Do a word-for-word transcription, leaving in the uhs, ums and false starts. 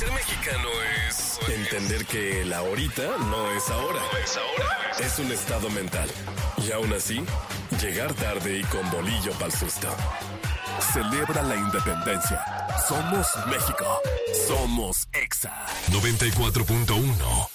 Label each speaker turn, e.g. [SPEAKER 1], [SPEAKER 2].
[SPEAKER 1] Ser mexicano es entender que la ahorita no es ahora. No es ahora. Es un estado mental. Y aún así, llegar tarde y con bolillo pa'l susto. Celebra la independencia. Somos México. Somos Exa.
[SPEAKER 2] noventa y cuatro punto uno